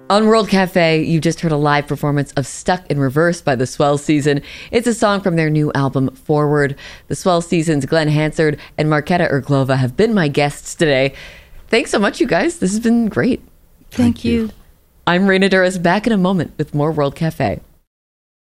On World Cafe, you just heard a live performance of Stuck in Reverse by the Swell Season. It's a song from their new album, Forward. The Swell Season's Glenn Hansard and Marketa Irglova have been my guests today. Thanks so much, you guys. This has been great. Thank you. I'm Raina Douris, back in a moment with more World Cafe.